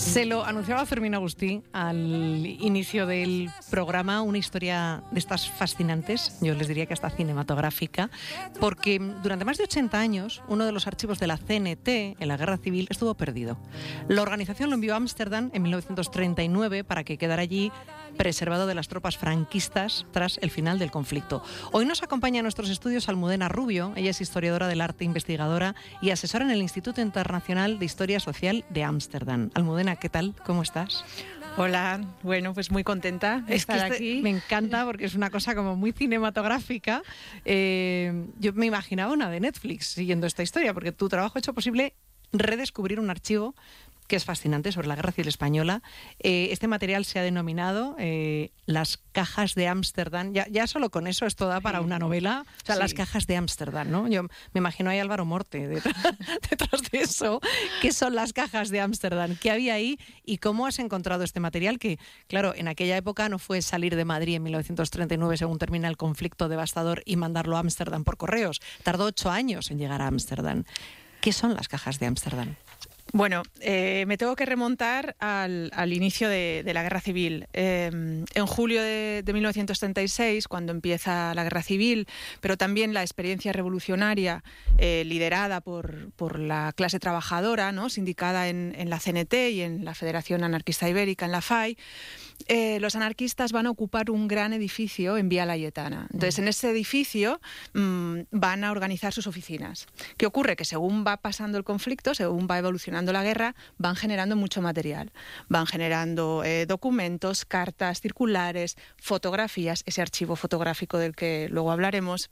Se lo anunciaba Fermín Agustí al inicio del programa, una historia de estas fascinantes, yo les diría que hasta cinematográfica, porque durante más de 80 años uno de los archivos de la CNT en la Guerra Civil estuvo perdido. La organización lo envió a Ámsterdam en 1939 para que quedara allí preservado de las tropas franquistas tras el final del conflicto. Hoy nos acompaña en nuestros estudios Almudena Rubio. Ella es historiadora del arte, investigadora y asesora en el Instituto Internacional de Historia Social de Ámsterdam. Almudena, ¿qué tal? ¿Cómo estás? Hola, bueno, pues muy contenta de estar aquí. Me encanta porque es una cosa como muy cinematográfica. Yo me imaginaba una de Netflix siguiendo esta historia, porque tu trabajo ha hecho posible redescubrir un archivo que es fascinante sobre la Guerra Civil Española. Este material se ha denominado Las cajas de Ámsterdam. Ya solo con eso esto da para una novela. O sea, sí. Las cajas de Ámsterdam, ¿no? Yo me imagino ahí Álvaro Morte detrás de eso. ¿Qué son las cajas de Ámsterdam? ¿Qué había ahí? ¿Y cómo has encontrado este material? Que, claro, en aquella época no fue salir de Madrid en 1939 según termina el conflicto devastador y mandarlo a Ámsterdam por correos. Tardó 8 años en llegar a Ámsterdam. ¿Qué son las cajas de Ámsterdam? Bueno, me tengo que remontar al inicio de la Guerra Civil. En julio de 1936, cuando empieza la Guerra Civil, pero también la experiencia revolucionaria liderada por la clase trabajadora, ¿no?, sindicada en la CNT y en la Federación Anarquista Ibérica, en la FAI, los anarquistas van a ocupar un gran edificio en Vía Layetana. Entonces, en ese edificio van a organizar sus oficinas. ¿Qué ocurre? Que según va pasando el conflicto, según va evolucionando la guerra, van generando mucho material. Van generando documentos, cartas, circulares, fotografías, ese archivo fotográfico del que luego hablaremos.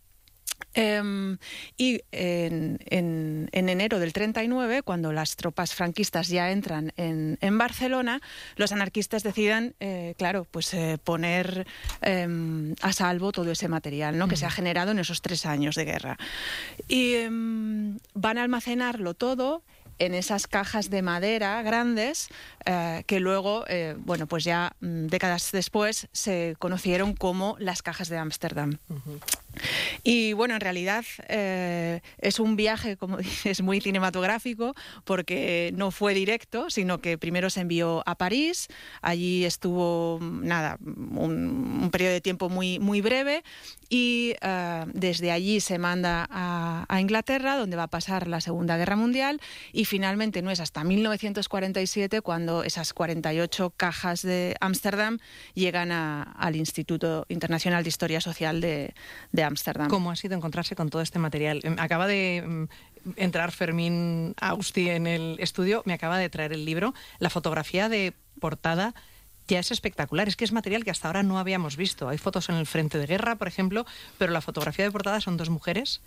Y en enero del 39, cuando las tropas franquistas ya entran en Barcelona, los anarquistas decidan, poner a salvo todo ese material, ¿no?, que se ha generado en esos 3 años de guerra. Y van a almacenarlo todo en esas cajas de madera grandes que luego, pues ya décadas después, se conocieron como las cajas de Ámsterdam. Uh-huh. Y bueno, en realidad es un viaje, como dices, muy cinematográfico, porque no fue directo, sino que primero se envió a París. Allí estuvo un periodo de tiempo muy, muy breve, y desde allí se manda a Inglaterra, donde va a pasar la Segunda Guerra Mundial, y finalmente no es hasta 1947 cuando esas 48 cajas de Ámsterdam llegan al Instituto Internacional de Historia Social de Ámsterdam. ¿Cómo ha sido encontrarse con todo este material? Acaba de entrar Fermín Agustí en el estudio, me acaba de traer el libro. La fotografía de portada ya es espectacular. Es que es material que hasta ahora no habíamos visto. Hay fotos en el frente de guerra, por ejemplo, pero la fotografía de portada son 2 mujeres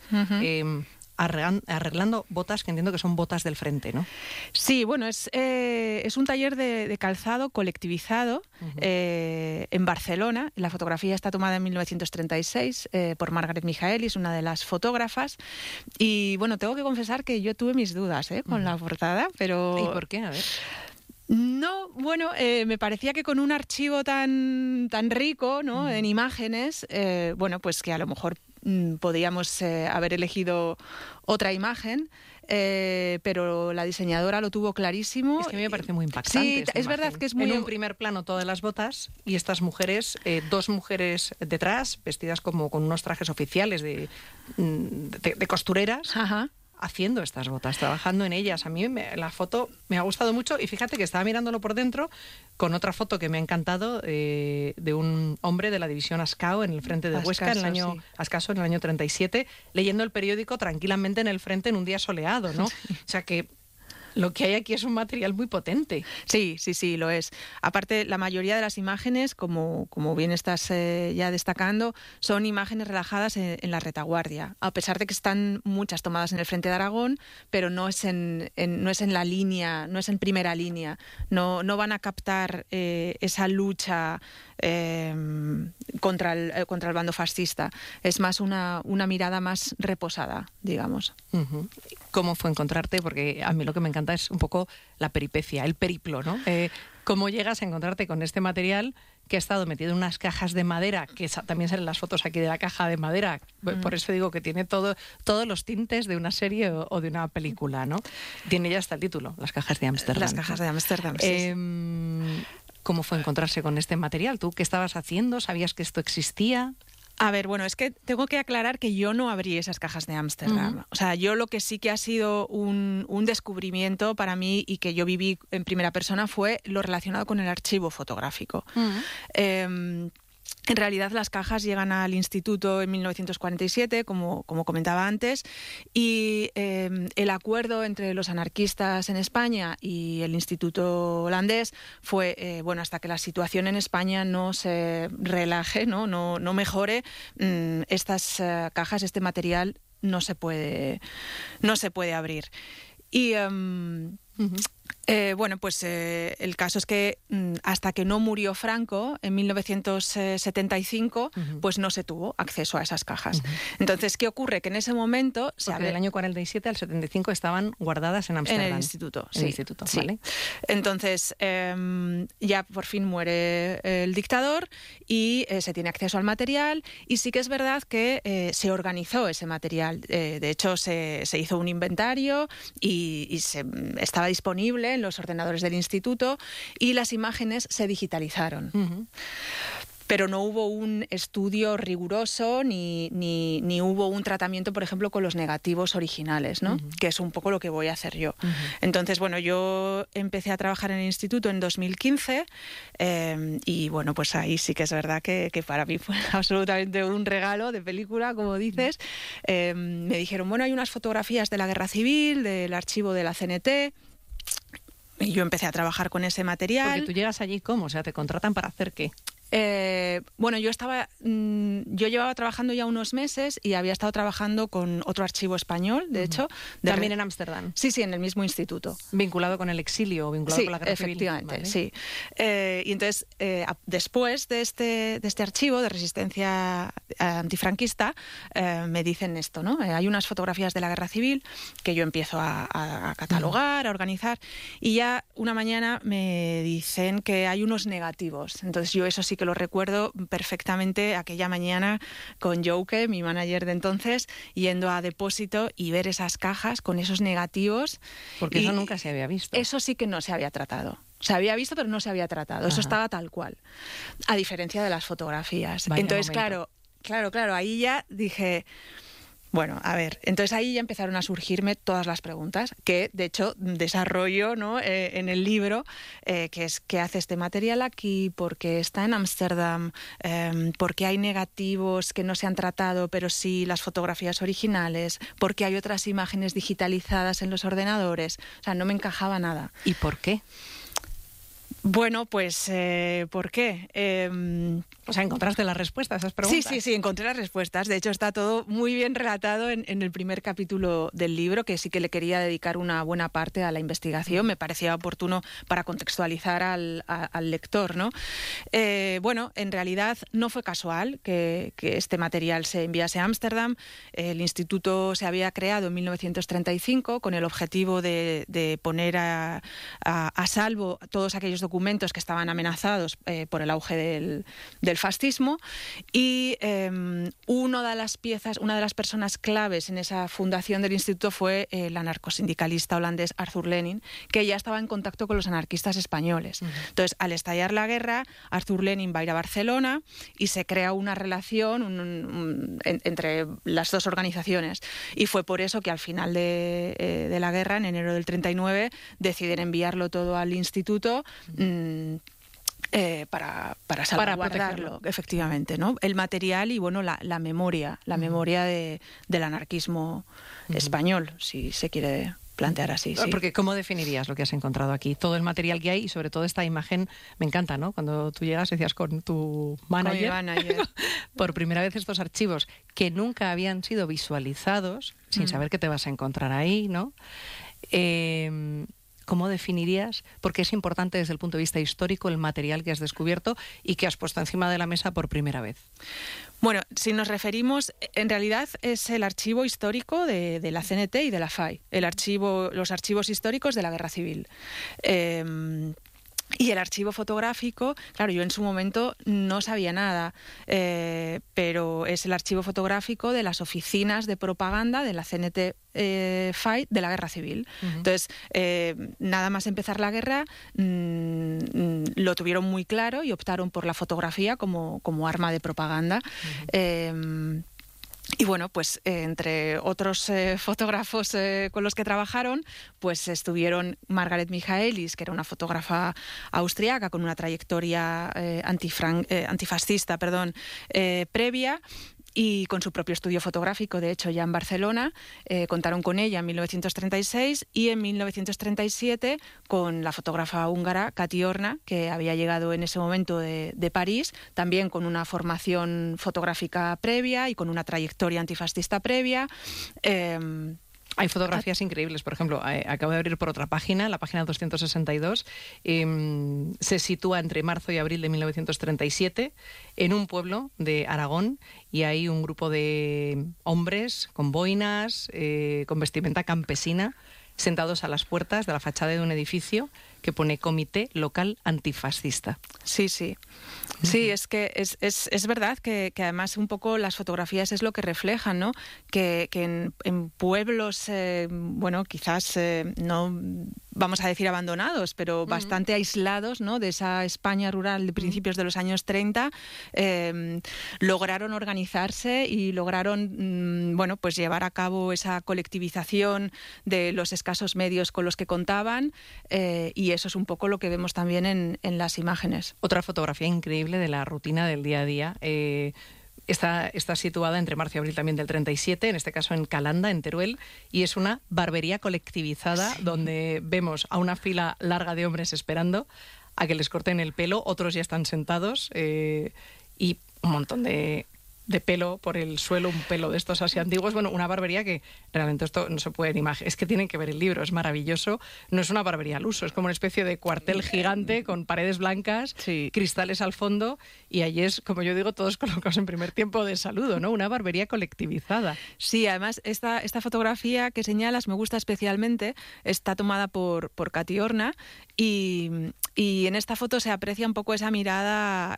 arreglando botas, que entiendo que son botas del frente, ¿no? Sí, bueno, es un taller de calzado colectivizado en Barcelona. La fotografía está tomada en 1936 por Margaret Michaelis, una de las fotógrafas. Y bueno, tengo que confesar que yo tuve mis dudas con la portada, pero... ¿Y por qué? A ver... No, bueno, me parecía que con un archivo tan rico, ¿no?, en imágenes, pues que a lo mejor podíamos haber elegido otra imagen, pero la diseñadora lo tuvo clarísimo. Es que a mí me parece muy impactante. Sí, es verdad que es muy... En un primer plano todas las botas y estas mujeres, 2 mujeres detrás, vestidas como con unos trajes oficiales de costureras. Ajá. Haciendo estas botas, trabajando en ellas. A mí la foto me ha gustado mucho, y fíjate que estaba mirándolo por dentro con otra foto que me ha encantado de un hombre de la división Ascao en el frente de Huesca, Ascaso, en el año 37, leyendo el periódico tranquilamente en el frente en un día soleado, ¿no? Sí. O sea que lo que hay aquí es un material muy potente. Sí, lo es. Aparte, la mayoría de las imágenes, como bien estás ya destacando, son imágenes relajadas en la retaguardia, a pesar de que están muchas tomadas en el frente de Aragón, pero no es en la línea, no es en primera línea. No van a captar esa lucha contra el bando fascista. Es más una mirada más reposada, digamos. Uh-huh. ¿Cómo fue encontrarte? Porque a mí lo que me encanta encanta es un poco la peripecia, el periplo, ¿no? Cómo llegas a encontrarte con este material que ha estado metido en unas cajas de madera, que también salen las fotos aquí de la caja de madera, por eso digo que tiene todos los tintes de una serie o de una película, ¿no? Tiene ya hasta el título, Las cajas de Ámsterdam. Las cajas de Ámsterdam, sí. ¿Cómo fue encontrarse con este material? ¿Tú qué estabas haciendo? ¿Sabías que esto existía? A ver, bueno, es que tengo que aclarar que yo no abrí esas cajas de Ámsterdam. O sea, yo lo que sí que ha sido un descubrimiento para mí y que yo viví en primera persona fue lo relacionado con el archivo fotográfico. En realidad las cajas llegan al instituto en 1947, como comentaba antes, y el acuerdo entre los anarquistas en España y el instituto holandés fue, hasta que la situación en España no se relaje, no mejore, estas cajas, este material no se puede abrir. Y el caso es que hasta que no murió Franco en 1975, pues no se tuvo acceso a esas cajas. Entonces, ¿qué ocurre? Que en ese momento... Porque del año 47 al 75 estaban guardadas en Ámsterdam. En el instituto, sí. En el instituto, sí. ¿vale? Entonces, ya por fin muere el dictador y se tiene acceso al material, y sí que es verdad que se organizó ese material. De hecho, se hizo un inventario y estaba disponible en los ordenadores del instituto y las imágenes se digitalizaron. Pero no hubo un estudio riguroso ni hubo un tratamiento, por ejemplo, con los negativos originales, ¿no? Que es un poco lo que voy a hacer yo. Entonces, yo empecé a trabajar en el instituto en 2015 y, pues ahí sí que es verdad que para mí fue absolutamente un regalo de película, como dices. Me dijeron, hay unas fotografías de la Guerra Civil, del archivo de la CNT. Y yo empecé a trabajar con ese material. Porque tú llegas allí, ¿cómo? O sea, ¿te contratan para hacer qué? Yo llevaba trabajando ya unos meses y había estado trabajando con otro archivo español, de hecho. ¿También en Ámsterdam? Sí, en el mismo instituto. ¿Vinculado con el exilio o vinculado con la guerra civil? Efectivamente, ¿Vale? sí. Y entonces, después de este archivo de resistencia antifranquista, me dicen esto, ¿no? Hay unas fotografías de la guerra civil que yo empiezo a catalogar, a organizar, y ya una mañana me dicen que hay unos negativos. Entonces yo eso sí que lo recuerdo perfectamente, aquella mañana con Jouke, mi manager de entonces, yendo a depósito y ver esas cajas con esos negativos. Porque eso nunca se había visto. Eso sí que no se había tratado. Se había visto, pero no se había tratado. Eso estaba tal cual. A diferencia de las fotografías. Vaya entonces, momento. claro, ahí ya dije... a ver, entonces ahí ya empezaron a surgirme todas las preguntas que, de hecho, desarrollo, ¿no? En el libro, que es ¿qué hace este material aquí? ¿Por qué está en Ámsterdam? ¿Por qué hay negativos que no se han tratado, pero sí las fotografías originales? ¿Por qué hay otras imágenes digitalizadas en los ordenadores? O sea, no me encajaba nada. ¿Y por qué? ¿Por qué? O sea, ¿encontraste las respuestas a esas preguntas? Sí, encontré las respuestas. De hecho, está todo muy bien relatado en el primer capítulo del libro, que sí que le quería dedicar una buena parte a la investigación. Me parecía oportuno para contextualizar al lector, ¿no? En realidad no fue casual que este material se enviase a Ámsterdam. El instituto se había creado en 1935 con el objetivo de poner a salvo todos aquellos documentos que estaban amenazados por el auge del fascismo, y una de las personas claves en esa fundación del instituto fue el anarcosindicalista holandés Arthur Lenin, que ya estaba en contacto con los anarquistas españoles. Entonces, al estallar la guerra, Arthur Lenin va a ir a Barcelona y se crea una relación entre las dos organizaciones, y fue por eso que al final de la guerra, en enero del 39, deciden enviarlo todo al instituto para salvaguardarlo, efectivamente, ¿no? El material y la memoria del anarquismo español, si se quiere plantear así. Sí. Porque ¿cómo definirías lo que has encontrado aquí? Todo el material que hay y sobre todo esta imagen, me encanta, ¿no? Cuando tú llegas, decías con tu manager, con mi manager. Por primera vez estos archivos que nunca habían sido visualizados, sin saber qué te vas a encontrar ahí, ¿no? ¿cómo definirías por qué es importante desde el punto de vista histórico el material que has descubierto y que has puesto encima de la mesa por primera vez? Bueno, si nos referimos, en realidad es el archivo histórico de la CNT y de la FAI, los archivos históricos de la Guerra Civil. Y el archivo fotográfico, claro, yo en su momento no sabía nada, pero es el archivo fotográfico de las oficinas de propaganda de la CNT FAI de la Guerra Civil. Uh-huh. Entonces, nada más empezar la guerra, lo tuvieron muy claro y optaron por la fotografía como arma de propaganda. Uh-huh. Y bueno, pues entre otros fotógrafos con los que trabajaron, pues estuvieron Margaret Michaelis, que era una fotógrafa austriaca con una trayectoria antifascista, previa, y con su propio estudio fotográfico, de hecho, ya en Barcelona. Contaron con ella en 1936 y en 1937 con la fotógrafa húngara Kati Orna, que había llegado en ese momento de París, también con una formación fotográfica previa y con una trayectoria antifascista previa. Hay fotografías increíbles, por ejemplo, acabo de abrir por otra página, la página 262, se sitúa entre marzo y abril de 1937 en un pueblo de Aragón y hay un grupo de hombres con boinas, con vestimenta campesina, sentados a las puertas de la fachada de un edificio que pone Comité Local Antifascista. Sí, sí. Sí, es que es verdad que además un poco las fotografías es lo que reflejan, ¿no? Que en pueblos, bueno, quizás no vamos a decir abandonados, pero bastante aislados, ¿no? De esa España rural de principios de los años 30, lograron organizarse y lograron, bueno, pues llevar a cabo esa colectivización de los escasos medios con los que contaban, y eso es un poco lo que vemos también en las imágenes. Otra fotografía increíble de la rutina del día a día. Está situada entre marzo y abril también del 37, en este caso en Calanda, en Teruel, y es una barbería colectivizada, sí, donde vemos a una fila larga de hombres esperando a que les corten el pelo, otros ya están sentados, y un montón de pelo por el suelo, un pelo de estos así antiguos. Bueno, una barbería que realmente esto no se puede ni imaginar. Es que tienen que ver el libro, es maravilloso. No es una barbería al uso, es como una especie de cuartel gigante con paredes blancas, sí, cristales al fondo, y allí es, como yo digo, todos colocados en primer tiempo de saludo, ¿no? Una barbería colectivizada. Sí, además esta fotografía que señalas me gusta especialmente, está tomada por Kati Orna, y en esta foto se aprecia un poco esa mirada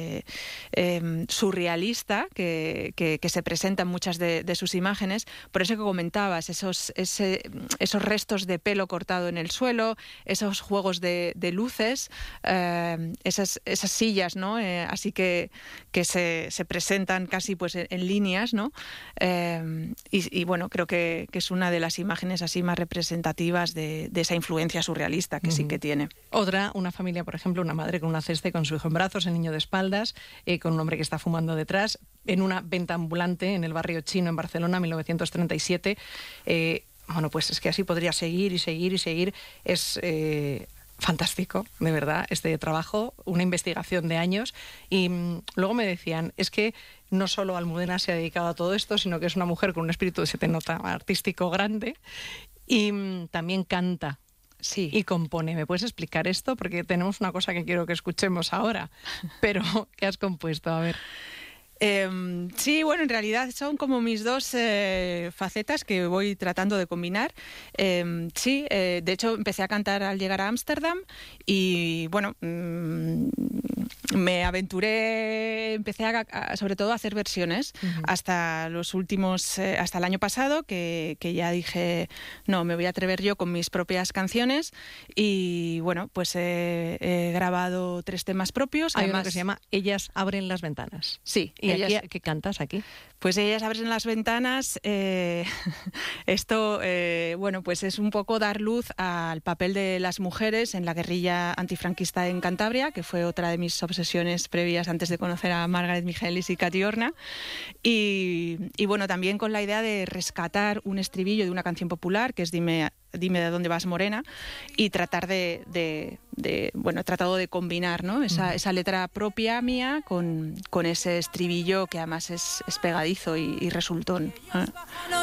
surrealista que se presenta en muchas de sus imágenes. Por eso que comentabas, esos restos de pelo cortado en el suelo, esos juegos de luces, esas sillas, ¿no? Así que se presentan casi pues en líneas, ¿no? Y bueno, creo que es una de las imágenes así más representativas de esa influencia surrealista que sí que tiene. Otra, una familia, por ejemplo, una madre con una cesta y con su hijo en brazos, el niño de espaldas, con un hombre que está fumando detrás, en una venta ambulante en el barrio chino en Barcelona, 1937. Bueno, pues es que así podría seguir y seguir y seguir. Es fantástico, de verdad, este trabajo, una investigación de años. Y luego me decían, es que no solo Almudena se ha dedicado a todo esto, sino que es una mujer con un espíritu, se te nota, artístico grande, y también canta. Sí. Y compone. ¿Me puedes explicar esto? Porque tenemos una cosa que quiero que escuchemos ahora. Pero, ¿qué has compuesto? A ver. Sí, bueno, en realidad son como mis dos facetas que voy tratando de combinar. Sí, de hecho empecé a cantar al llegar a Ámsterdam y bueno, me aventuré, empecé sobre todo a hacer versiones hasta los últimos, hasta el año pasado, que ya dije, no, me voy a atrever yo con mis propias canciones y bueno, pues he grabado 3 temas propios. Hay uno que se llama Ellas abren las ventanas. Sí. ¿Y ellas, qué cantas aquí? Pues Ellas abren las ventanas. Esto, bueno, pues es un poco dar luz al papel de las mujeres en la guerrilla antifranquista en Cantabria, que fue otra de mis obsesiones previas antes de conocer a Margaret Michaelis y Kati Orna. Y bueno, también con la idea de rescatar un estribillo de una canción popular, que es Dime de dónde vas, morena, y tratar bueno, he tratado de combinar, ¿no? esa letra propia mía con ese estribillo que además es pegadizo y resultón.